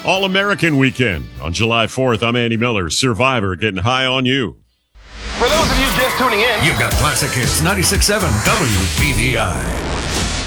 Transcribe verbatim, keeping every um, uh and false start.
All-American Weekend on July fourth. I'm Andy Miller, Survivor, getting high on you. For those of you just tuning in, you've got Classic Hits ninety-six point seven W B V I.